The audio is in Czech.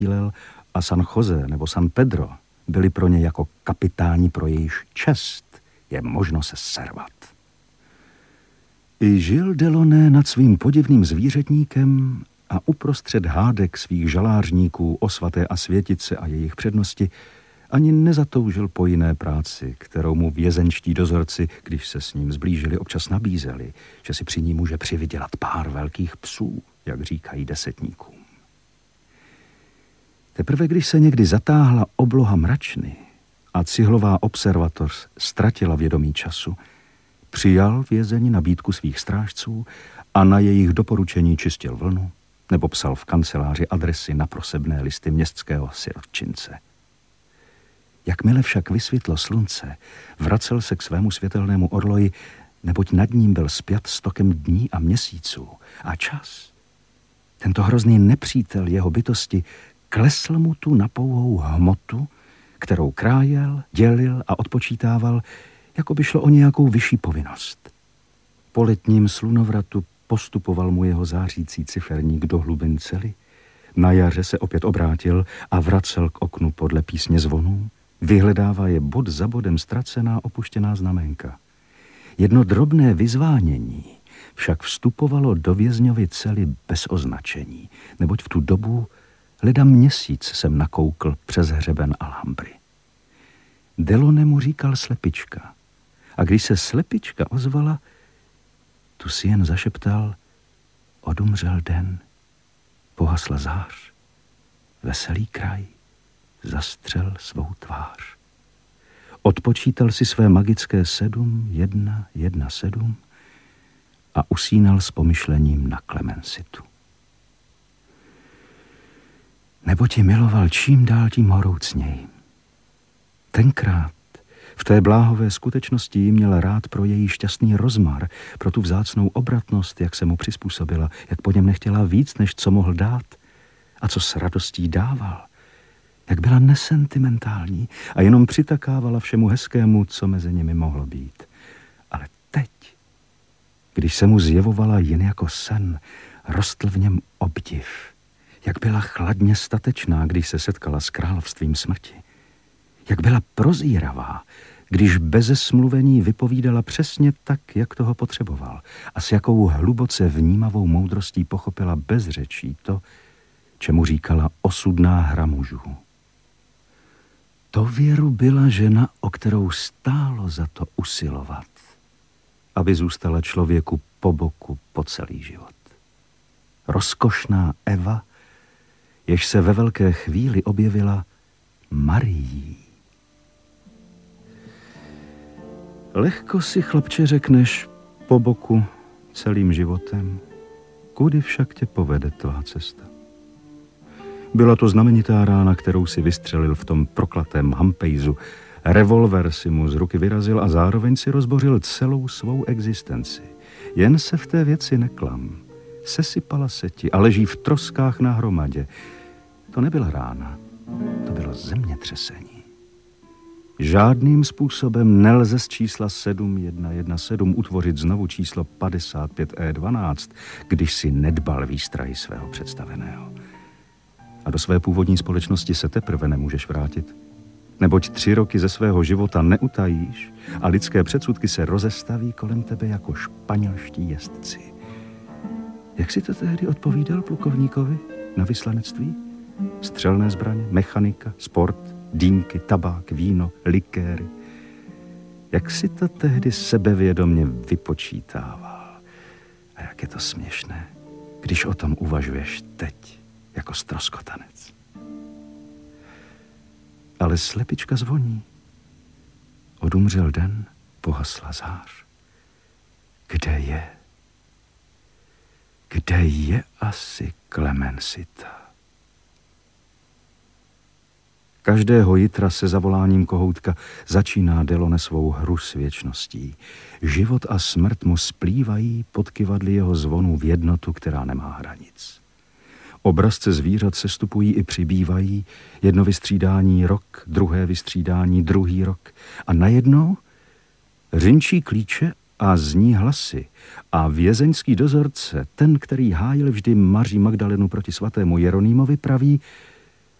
a San Jose nebo San Pedro byli pro ně jako kapitáni, pro jejíž čest je možno se servat. I žil Delaunay nad svým podivným zvířetníkem a uprostřed hádek svých žalářníků o svaté a světice a jejich přednosti ani nezatoužil po jiné práci, kterou mu vězenští dozorci, když se s ním zblížili, občas nabízeli, že si při ní může přivydělat pár velkých psů, jak říkají desetníkům. Teprve když se někdy zatáhla obloha mračny a cihlová observatoř ztratila vědomí času, přijal vězeni nabídku svých strážců a na jejich doporučení čistil vlnu nebo psal v kanceláři adresy na prosebné listy městského sirotčince. Jakmile však vysvětlo slunce, vracel se k svému světelnému orloji, neboť nad ním byl spjat s tokem dní a měsíců a čas. Tento hrozný nepřítel jeho bytosti klesl mu tu na pouhou hmotu, kterou krájel, dělil a odpočítával, jako by šlo o nějakou vyšší povinnost. Po letním slunovratu postupoval mu jeho zářící ciferník do hlubin cely, na jaře se opět obrátil a vracel k oknu podle písně zvonů, vyhledává je bod za bodem ztracená opuštěná znaménka. Jedno drobné vyzvánění však vstupovalo do vězňovy cely bez označení, neboť v tu dobu leda měsíc jsem nakoukl přes hřeben Alhambry. Delaunay mu říkal slepička. A když se slepička ozvala, tu si jen zašeptal: odumřel den, pohasla zář, veselý kraj zastřel svou tvář. Odpočítal si své magické 7, 1, 1, 7 a usínal s pomyšlením na Klemensitu. Nebo ti miloval čím dál tím horoucněji. Tenkrát v té bláhové skutečnosti ji měl rád pro její šťastný rozmar, pro tu vzácnou obratnost, jak se mu přizpůsobila, jak po něm nechtěla víc, než co mohl dát a co s radostí dával. Jak byla nesentimentální a jenom přitakávala všemu hezkému, co mezi nimi mohlo být. Ale teď, když se mu zjevovala jen jako sen, rostl v něm obdiv. Jak byla chladně statečná, když se setkala s královstvím smrti. Jak byla prozíravá, když beze smluvení vypovídala přesně tak, jak toho potřeboval, a s jakou hluboce vnímavou moudrostí pochopila bez řečí to, čemu říkala osudná hra mužů. To věru byla žena, o kterou stálo za to usilovat, aby zůstala člověku po boku po celý život. Rozkošná Eva, jež se ve velké chvíli objevila Marií. Lehko si, chlapče, řekneš po boku celým životem, kudy však tě povede tvá cesta. Byla to znamenitá rána, kterou si vystřelil v tom proklatém Hampejzu. Revolver si mu z ruky vyrazil a zároveň si rozbořil celou svou existenci. Jen se v té věci neklam. Sesypala se ti a leží v troskách na hromadě. To nebyla rána, to bylo zemětřesení. Žádným způsobem nelze z čísla 7117 utvořit znovu číslo 55E12, když si nedbal výstrahy svého představeného. A do své původní společnosti se teprve nemůžeš vrátit. Neboť 3 roky ze svého života neutajíš a lidské předsudky se rozestaví kolem tebe jako španělští jezdci. Jak si to tehdy odpovídal plukovníkovi na vyslanectví? Střelné zbraně, mechanika, sport, dýmky, tabák, víno, likéry. Jak si to tehdy sebevědomě vypočítával? A jak je to směšné, když o tom uvažuješ teď jako ztroskotanec. Ale slepička zvoní. Odumřel den, pohasla zář. Kde je? Kde je asi Klemensita? Každého jitra se zavoláním kohoutka začíná Delaunay svou hru s věčností. Život a smrt mu splývají pod kyvadly jeho zvonu v jednotu, která nemá hranic. Obrazce zvířat sestupují i přibývají, jedno vystřídání rok, druhé vystřídání druhý rok a najednou řinčí klíče a zní hlasy a vězeňský dozorce, ten, který hájil vždy Maří Magdalenu proti svatému Jeronýmovi, praví: